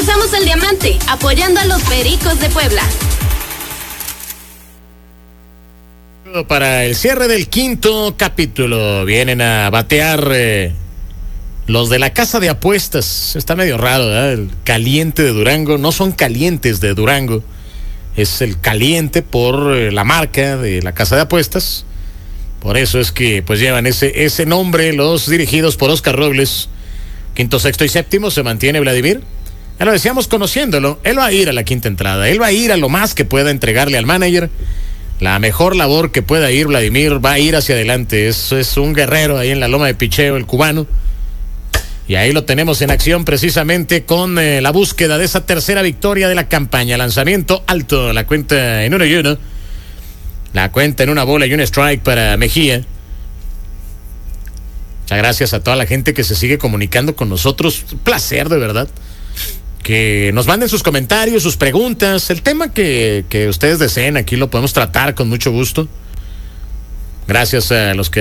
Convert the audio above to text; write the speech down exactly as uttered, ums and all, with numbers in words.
Regresamos al Diamante, apoyando a los Pericos de Puebla. Para el cierre del quinto capítulo, vienen a batear eh, los de la casa de apuestas. Está medio raro, ¿verdad? El caliente de Durango. No son calientes de Durango. Es el caliente por eh, la marca de la casa de apuestas. Por eso es que pues llevan ese, ese nombre los dirigidos por Oscar Robles. Quinto, sexto y séptimo se mantiene Vladimir. Ya lo decíamos conociéndolo. Él va a ir a la quinta entrada. Él va a ir a lo más que pueda entregarle al manager. La mejor labor que pueda ir Vladimir, va a ir hacia adelante. Es, es un guerrero ahí en la loma de picheo, el cubano. Y ahí lo tenemos en acción precisamente con eh, la búsqueda de esa tercera victoria de la campaña. Lanzamiento alto, la cuenta en uno y uno. La cuenta en una bola y un strike para Mejía. Muchas gracias a toda la gente que se sigue comunicando con nosotros. Un placer, de verdad. Que nos manden sus comentarios, sus preguntas, el tema que, que ustedes deseen, aquí lo podemos tratar con mucho gusto. Gracias a los que